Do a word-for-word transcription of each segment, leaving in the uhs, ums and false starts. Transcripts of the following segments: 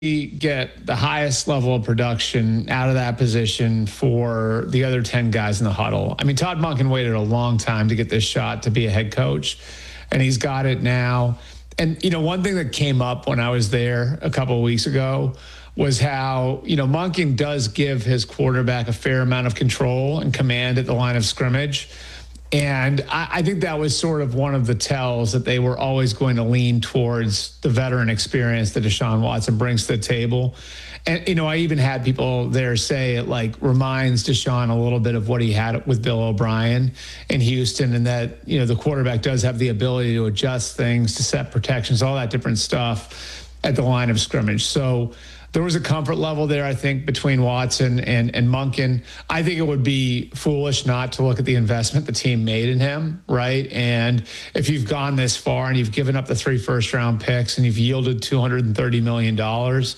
get the highest level of production out of that position for the other ten guys in the huddle. I mean, Todd Monken waited a long time to get this shot to be a head coach, and he's got it now. And, you know, one thing that came up when I was there a couple of weeks ago was how, you know, Monken does give his quarterback a fair amount of control and command at the line of scrimmage. And I, I think that was sort of one of the tells that they were always going to lean towards the veteran experience that Deshaun Watson brings to the table. And, you know, I even had people there say it like reminds Deshaun a little bit of what he had with Bill O'Brien in Houston, and that, you know, the quarterback does have the ability to adjust things, to set protections, all that different stuff at the line of scrimmage. So there was a comfort level there, I think, between Watson and, and Monken. I think it would be foolish not to look at the investment the team made in him, right? And if you've gone this far and you've given up the three first-round picks and you've yielded two hundred thirty million dollars,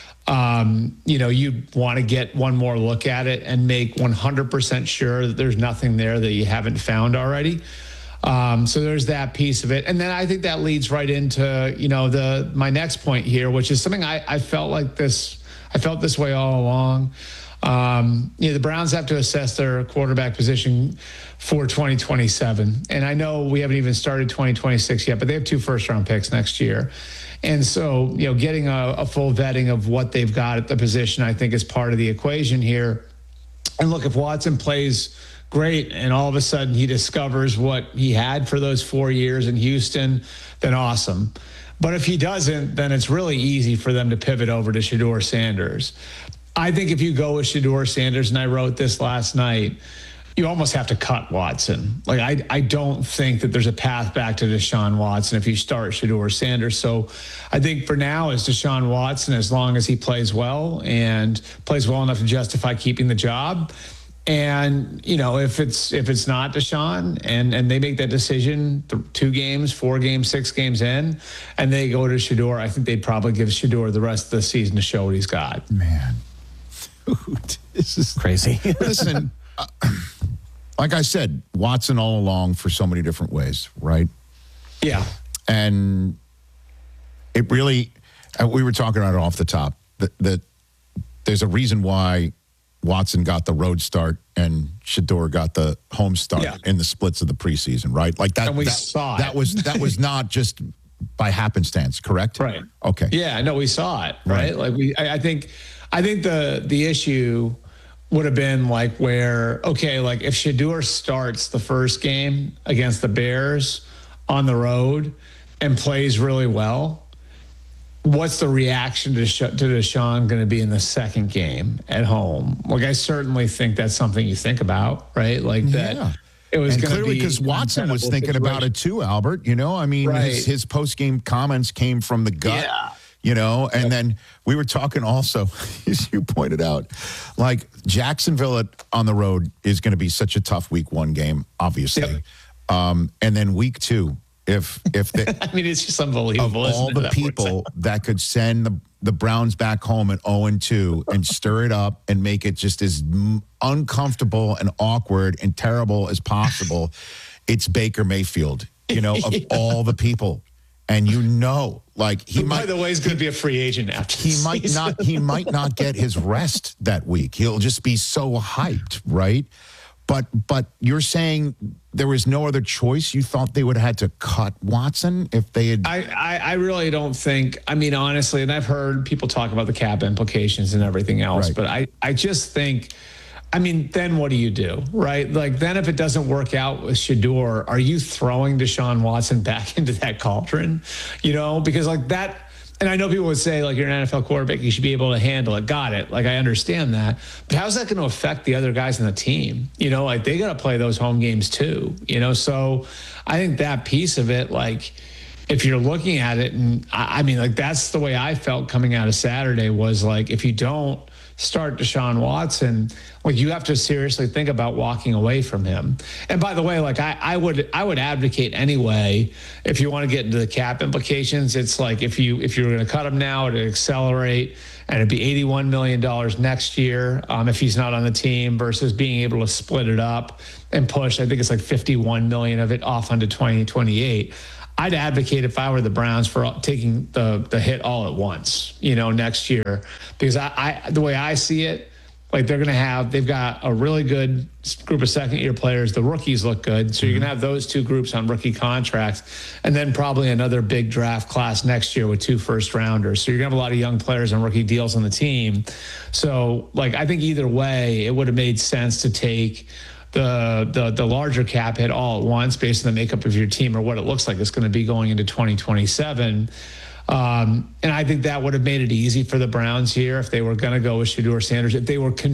um, you know, you want to get one more look at it and make one hundred percent sure that there's nothing there that you haven't found already. Um, so there's that piece of it. And then I think that leads right into, you know, the, my next point here, which is something I, I felt like this, I felt this way all along. Um, you know, the Browns have to assess their quarterback position for twenty twenty-seven. And I know we haven't even started twenty twenty-six yet, but they have two first round picks next year. And so, you know, getting a, a full vetting of what they've got at the position, I think is part of the equation here. And look, if Watson plays great, and all of a sudden he discovers what he had for those four years in Houston, then awesome. But if he doesn't, then it's really easy for them to pivot over to Shedeur Sanders. I think if you go with Shedeur Sanders, and I wrote this last night, you almost have to cut Watson. Like, I, I don't think that there's a path back to Deshaun Watson if you start Shedeur Sanders. So I think for now is Deshaun Watson, as long as he plays well and plays well enough to justify keeping the job. And, you know, if it's if it's not Deshaun and, and they make that decision th- two games, four games, six games in, and they go to Shedeur, I think they'd probably give Shedeur the rest of the season to show what he's got. Man, dude, this is crazy. Listen, uh, like I said, Watson all along for so many different ways, right? Yeah. And it really, uh, we were talking about it off the top, that, that there's a reason why Watson got the road start and Shedeur got the home start yeah. in the splits of the preseason, right? Like that. And we that, saw that it. was that was not just by happenstance, correct? Right. Okay. Yeah. No, we saw it. Right. right. Like we, I, I think, I think the the issue would have been like where okay, like if Shedeur starts the first game against the Bears on the road and plays really well, what's the reaction to, Sh- to Deshaun going to be in the second game at home? Like, I certainly think that's something you think about, right? Like that. Yeah. It was and going to clearly be because Watson was thinking situation. about it too, Albert. You know, I mean, right. his, his post-game comments came from the gut. Yeah. You know, and yep. then we were talking also, as you pointed out, like Jacksonville at, on the road is going to be such a tough week one game, obviously. Yep. Um, and then week two, if if the, I mean, it's just unbelievable. Of all the that people that could send the, the Browns back home at oh and two and stir it up and make it just as uncomfortable and awkward and terrible as possible, it's Baker Mayfield, you know, of yeah. all the people. And you know, like he Who, might. By the way, is going to be a free agent after. He might season. not. He might not get his rest that week. He'll just be so hyped, right? But but you're saying there was no other choice? You thought they would have had to cut Watson if they had. I, I I really don't think. I mean, honestly, and I've heard people talk about the cap implications and everything else, right. but I I just think. I mean, then what do you do, right? Like, then if it doesn't work out with Shedeur, are you throwing Deshaun Watson back into that cauldron? You know, because like that, and I know people would say, like, you're an N F L quarterback, you should be able to handle it. Got it. Like, I understand that. But how's that going to affect the other guys in the team? You know, like, they got to play those home games too, you know? So I think that piece of it, like, if you're looking at it, and I, I mean, like, that's the way I felt coming out of Saturday was like, if you don't start Deshaun Watson, like, you have to seriously think about walking away from him. And by the way, like I, I would I would advocate anyway, if you want to get into the cap implications, it's like if you if you're going to cut him now, it'd accelerate and it'd be eighty-one million dollars next year um, if he's not on the team versus being able to split it up and push. I think it's like fifty-one million dollars of it off onto twenty twenty-eight. I'd advocate if I were the Browns for taking the the hit all at once, you know, next year, because I, I the way I see it, like they're going to have, they've got a really good group of second year players. The rookies look good. So you're going to have those two groups on rookie contracts, and then probably another big draft class next year with two first rounders. So you're going to have a lot of young players on rookie deals on the team. So like, I think either way, it would have made sense to take the, the, the larger cap hit all at once based on the makeup of your team or what it looks like it's going to be going into twenty twenty-seven. Um, and I think that would have made it easy for the Browns here if they were going to go with Shedeur Sanders, if they were con-